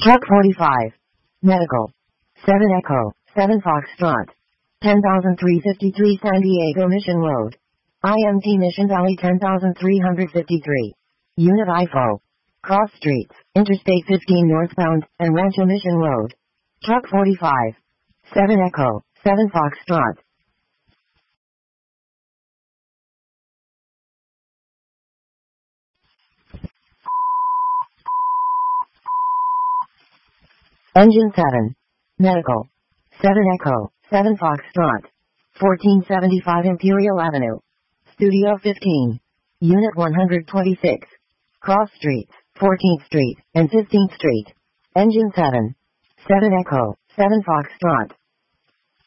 Truck 45. Medical. 7 Echo, 7 Foxtrot. 10,353 San Diego Mission Road. IMT Mission Valley 10,353. Unit IFO. Cross Streets, Interstate 15 northbound, and Rancho Mission Road. Truck 45. 7 Echo, 7 Foxtrot. Engine 7. Medical. 7 Echo, 7 Foxtrot. 1475 Imperial Avenue. Studio 15. Unit 126. Cross Streets, 14th Street, and 15th Street. Engine 7. 7 Echo, 7 Foxtrot.